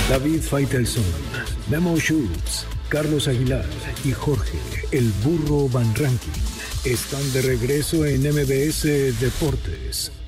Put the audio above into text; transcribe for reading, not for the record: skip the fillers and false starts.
David Faitelson, Memo Schultz, Carlos Aguilar y Jorge El Burro Van Rankin están de regreso en MBS Deportes.